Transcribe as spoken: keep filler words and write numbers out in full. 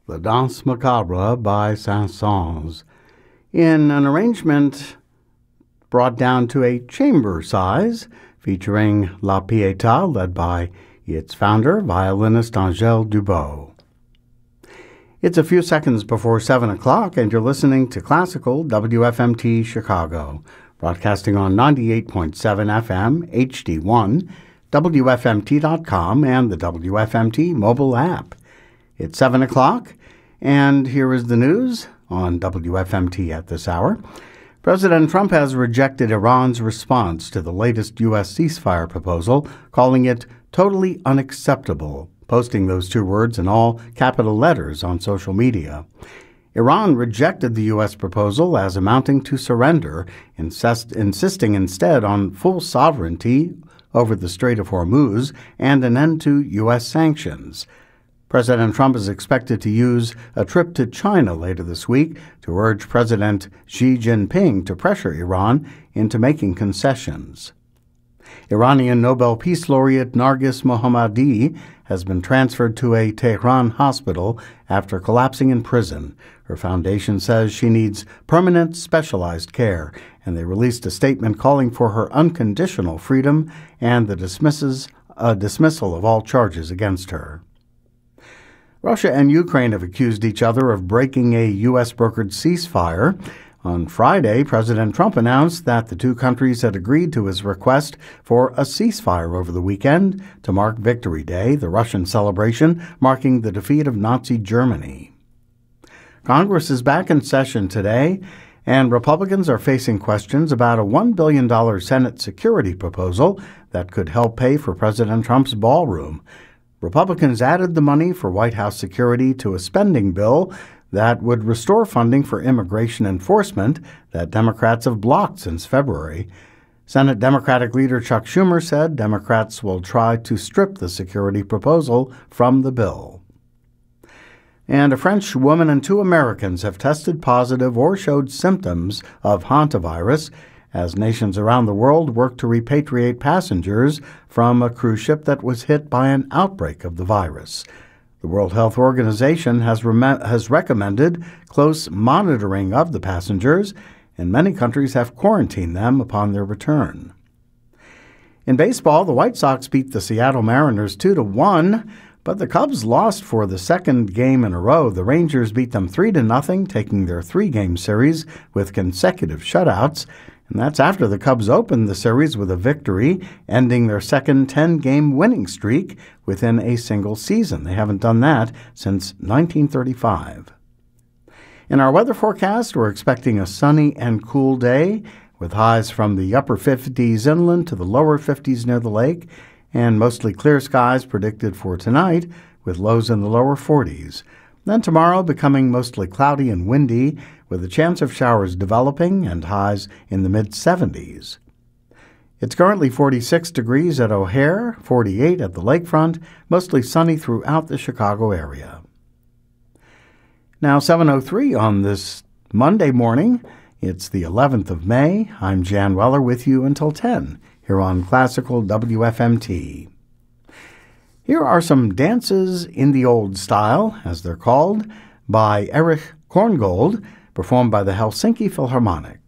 La Danse Macabre by Saint-Saëns, in an arrangement brought down to a chamber size, featuring La Pietà, led by its founder, violinist Angèle Dubot. It's a few seconds before seven o'clock, and you're listening to Classical W F M T Chicago, broadcasting on ninety-eight point seven F M, H D one, W F M T dot com, and the W F M T mobile app. It's seven o'clock, and here is the news on W F M T at this hour. President Trump has rejected Iran's response to the latest U S ceasefire proposal, calling it totally unacceptable, posting those two words in all capital letters on social media. Iran rejected the U S proposal as amounting to surrender, insist, insisting instead on full sovereignty over the Strait of Hormuz and an end to U S sanctions. President Trump is expected to use a trip to China later this week to urge President Xi Jinping to pressure Iran into making concessions. Iranian Nobel Peace Laureate Narges Mohammadi has been transferred to a Tehran hospital after collapsing in prison. Her foundation says she needs permanent, specialized care, and they released a statement calling for her unconditional freedom and the dismisses, uh, dismissal of all charges against her. Russia and Ukraine have accused each other of breaking a U S-brokered ceasefire. On Friday, President Trump announced that the two countries had agreed to his request for a ceasefire over the weekend to mark Victory Day, the Russian celebration marking the defeat of Nazi Germany. Congress is back in session today, and Republicans are facing questions about a one billion dollars Senate security proposal that could help pay for President Trump's ballroom. Republicans added the money for White House security to a spending bill that would restore funding for immigration enforcement that Democrats have blocked since February. Senate Democratic leader Chuck Schumer said Democrats will try to strip the security proposal from the bill. And a French woman and two Americans have tested positive or showed symptoms of hantavirus as nations around the world work to repatriate passengers from a cruise ship that was hit by an outbreak of the virus. The World Health Organization has, rem- has recommended close monitoring of the passengers, and many countries have quarantined them upon their return. In baseball, the White Sox beat the Seattle Mariners two to one, but the Cubs lost for the second game in a row. The Rangers beat them three to nothing, taking their three-game series with consecutive shutouts. And that's after the Cubs opened the series with a victory, ending their second ten-game winning streak within a single season. They haven't done that since nineteen thirty-five. In our weather forecast, we're expecting a sunny and cool day, with highs from the upper fifties inland to the lower fifties near the lake, and mostly clear skies predicted for tonight, with lows in the lower forties. Then tomorrow becoming mostly cloudy and windy, with a chance of showers developing and highs in the mid-seventies. It's currently forty-six degrees at O'Hare, forty-eight at the lakefront, mostly sunny throughout the Chicago area. Now seven oh three on this Monday morning. It's the eleventh of May. I'm Jan Weller with you until ten here on Classical W F M T. Here are some dances in the old style, as they're called, by Erich Korngold, performed by the Helsinki Philharmonic.